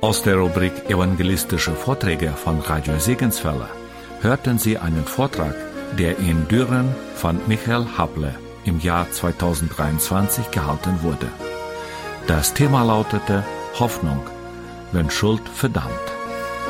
Aus der Rubrik Evangelistische Vorträge von Radio Segenswelle hörten Sie einen Vortrag, der in Düren von Michael Hable im Jahr 2023 gehalten wurde. Das Thema lautete Hoffnung, wenn Schuld verdammt.